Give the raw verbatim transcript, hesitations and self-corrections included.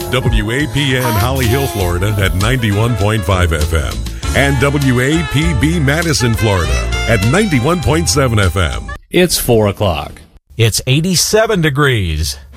W A P N Holly Hill, Florida at ninety-one point five F M and W A P B Madison, Florida at ninety-one point seven F M. It's four o'clock. It's eighty-seven degrees.